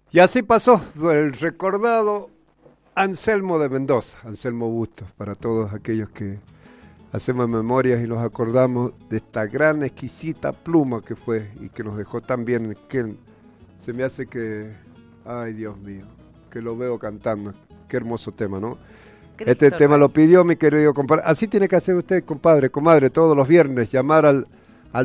Y así pasó el recordado Anselmo de Mendoza, Anselmo Bustos, para todos aquellos que hacemos memorias y nos acordamos de esta gran, exquisita pluma que fue y que nos dejó tan bien, que se me hace que, ay Dios mío, que lo veo cantando, qué hermoso tema, ¿no? Cristo, Este tema lo pidió mi querido compadre, así tiene que hacer usted, compadre, comadre, todos los viernes, llamar al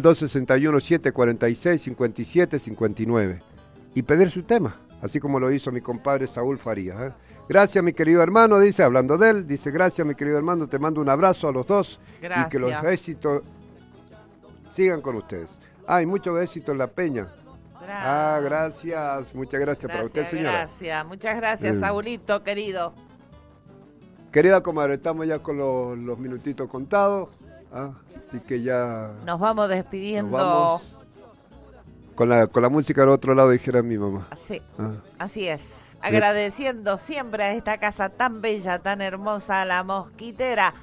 261-746-5759 y pedir su tema, así como lo hizo mi compadre Saúl Farías, ¿eh? Gracias, mi querido hermano, dice, hablando de él, dice, gracias, mi querido hermano, te mando un abrazo a los dos. Gracias. Y que los éxitos sigan con ustedes. Hay mucho éxito en La Peña. Gracias. Gracias, muchas gracias para usted, señora. Gracias, muchas gracias, Saúlito, querido. Querida comadre, estamos ya con los minutitos contados, así que ya... Nos vamos despidiendo. Nos vamos con la música del otro lado, dijera mi mamá. Así es. Agradeciendo siempre a esta casa tan bella, tan hermosa, La Mosquitera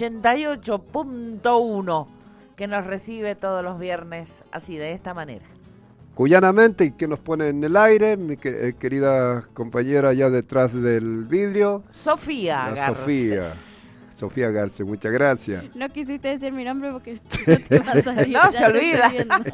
88.1, que nos recibe todos los viernes así, de esta manera. Cuyanamente, y que nos pone en el aire, mi querida compañera allá detrás del vidrio. Sofía Garces. Sofía Garces, muchas gracias. No quisiste decir mi nombre porque no te vas a ir. No se olvida.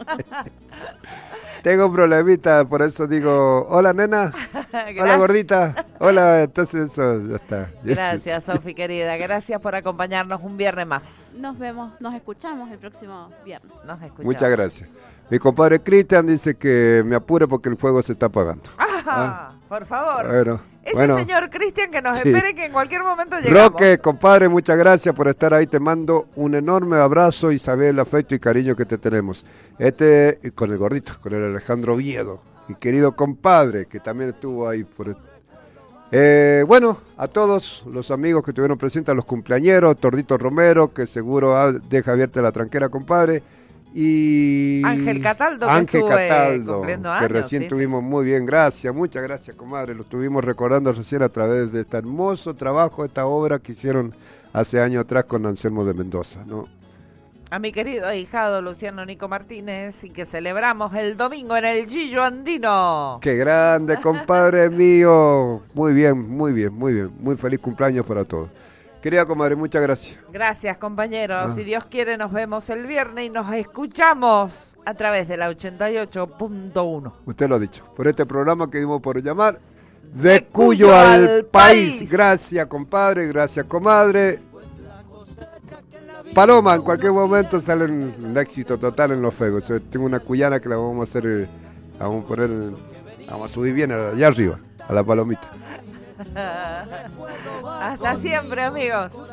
Tengo un problemita, por eso digo, hola nena, hola gordita, hola, entonces eso ya está. Gracias, Sofi querida, gracias por acompañarnos un viernes más. Nos vemos, nos escuchamos el próximo viernes. Muchas gracias. Mi compadre Cristian dice que me apure porque el fuego se está apagando. Por favor. Bueno, Ese señor Cristian que nos espere, que en cualquier momento llegamos. Roque, compadre, muchas gracias por estar ahí. Te mando un enorme abrazo y saber el afecto y cariño que te tenemos. Con el gordito, con el Alejandro Viedo, mi querido compadre, que también estuvo ahí. Bueno, a todos los amigos que estuvieron presentes, a los cumpleañeros, Tordito Romero, que seguro deja abierta la tranquera, compadre. Y Ángel Cataldo, cumpliendo años, que recién tuvimos muy bien, gracias, muchas gracias, comadre, lo estuvimos recordando recién a través de este hermoso trabajo, esta obra que hicieron hace años atrás con Anselmo de Mendoza, ¿no? A mi querido ahijado Luciano Nico Martínez, y que celebramos el domingo en el Gillo Andino. ¡Qué grande, compadre mío! Muy bien, muy bien, muy bien, muy feliz cumpleaños para todos. Querida comadre, muchas gracias. Gracias, compañeros. Si Dios quiere, nos vemos el viernes y nos escuchamos a través de la 88.1. Usted lo ha dicho. Por este programa que dimos por llamar De Cuyo al País. Gracias, compadre. Gracias, comadre. Paloma, en cualquier momento sale un éxito total en los fuegos. Tengo una cuyana que la vamos a hacer. Vamos a subir bien allá arriba, a la palomita. Hasta siempre, amigos.